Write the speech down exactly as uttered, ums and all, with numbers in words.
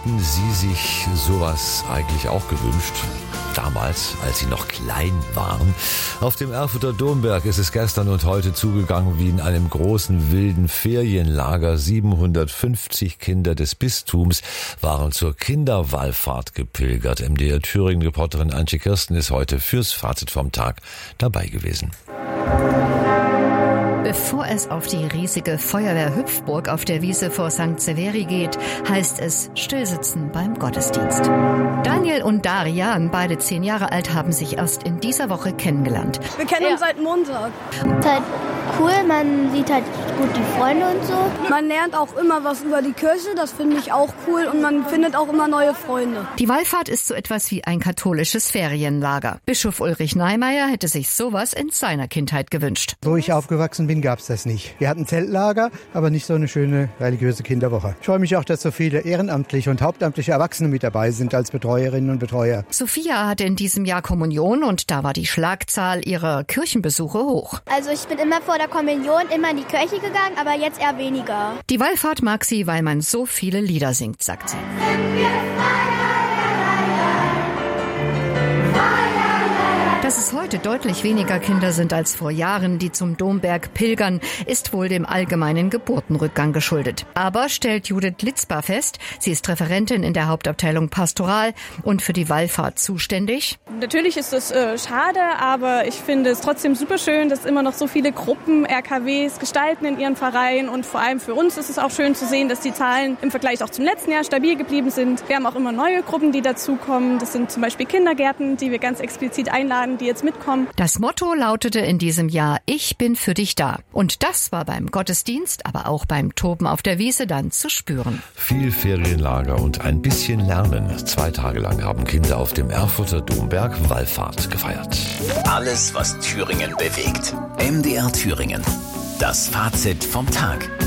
Hätten Sie sich sowas eigentlich auch gewünscht? Damals, als Sie noch klein waren. Auf dem Erfurter Domberg ist es gestern und heute zugegangen wie in einem großen wilden Ferienlager. siebenhundertfünfzig Kinder des Bistums waren zur Kinderwallfahrt gepilgert. M D R Thüringen-Reporterin Antje Kirsten ist heute fürs Fazit vom Tag dabei gewesen. Bevor es auf die riesige Feuerwehr-Hüpfburg auf der Wiese vor Sankt Severi geht, heißt es stillsitzen beim Gottesdienst. Daniel und Daria, beide zehn Jahre alt, haben sich erst in dieser Woche kennengelernt. Wir kennen uns seit Montag. Ist halt cool, man sieht halt gut die Freunde und so. Man lernt auch immer was über die Kirche, das finde ich auch cool, und man findet auch immer neue Freunde. Die Wallfahrt ist so etwas wie ein katholisches Ferienlager. Bischof Ulrich Neimeyer hätte sich sowas in seiner Kindheit gewünscht. Wo ich aufgewachsen bin, gab es das nicht. Wir hatten Zeltlager, aber nicht so eine schöne religiöse Kinderwoche. Ich freue mich auch, dass so viele ehrenamtliche und hauptamtliche Erwachsene mit dabei sind als Betreuerinnen und Betreuer. Sophia hatte in diesem Jahr Kommunion und da war die Schlagzahl ihrer Kirchenbesuche hoch. Also ich bin immer vor der Kommunion immer in die Kirche gegangen, aber jetzt eher weniger. Die Wallfahrt mag sie, weil man so viele Lieder singt, sagt sie. Dass es heute deutlich weniger Kinder sind als vor Jahren, die zum Domberg pilgern, ist wohl dem allgemeinen Geburtenrückgang geschuldet. Aber stellt Judith Litzbar fest, sie ist Referentin in der Hauptabteilung Pastoral und für die Wallfahrt zuständig. Natürlich ist es äh, schade, aber ich finde es trotzdem super schön, dass immer noch so viele Gruppen R K Ws gestalten in ihren Vereinen, und vor allem für uns ist es auch schön zu sehen, dass die Zahlen im Vergleich auch zum letzten Jahr stabil geblieben sind. Wir haben auch immer neue Gruppen, die dazukommen. Das sind zum Beispiel Kindergärten, die wir ganz explizit einladen, die jetzt mitkommen. Das Motto lautete in diesem Jahr: Ich bin für dich da. Und das war beim Gottesdienst, aber auch beim Toben auf der Wiese dann zu spüren. Viel Ferienlager und ein bisschen Lernen. Zwei Tage lang haben Kinder auf dem Erfurter Domberg Wallfahrt gefeiert. Alles, was Thüringen bewegt. M D R Thüringen. Das Fazit vom Tag.